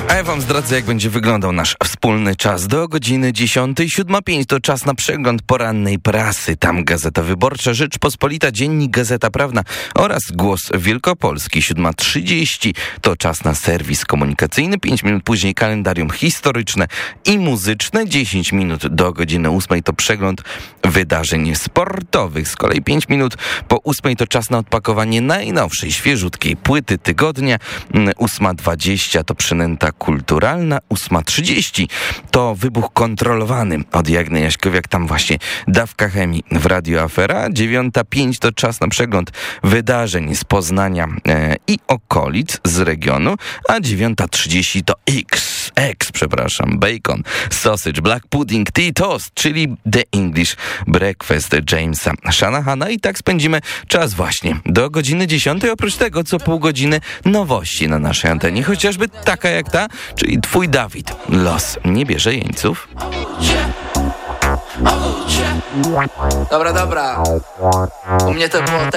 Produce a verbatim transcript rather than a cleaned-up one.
A ja wam zdradzę, jak będzie wyglądał nasz wspólny czas. Do godziny dziesiątej, siódma pięć to czas na przegląd porannej prasy. Tam Gazeta Wyborcza, Rzeczpospolita, Dziennik, Gazeta Prawna oraz Głos Wielkopolski. siódma trzydzieści to czas na serwis komunikacyjny. pięć minut później kalendarium historyczne i muzyczne. dziesięć minut do godziny ósmej to przegląd wydarzeń sportowych. Z kolei pięć minut po ósmej to czas na odpakowanie najnowszej, świeżutkiej płyty tygodnia. ósma dwadzieścia to przynęta kulturalna. ósma trzydzieści to wybuch kontrolowany od Jagny Jaśkowiak. Tam właśnie dawka chemii w Radio Afera. dziewiąta pięć to czas na przegląd wydarzeń z Poznania e, i okolic z regionu. A dziewiąta trzydzieści to X, X, przepraszam, bacon, sausage, black pudding, tea toast, czyli The English Breakfast Jamesa Shanahana. I tak spędzimy czas właśnie do godziny dziesiątej. Oprócz tego co pół godziny nowości na naszej antenie, chociażby taka jak ta, czyli Twój Dawid. Los nie bierze jeńców. Dobra, dobra. U mnie to było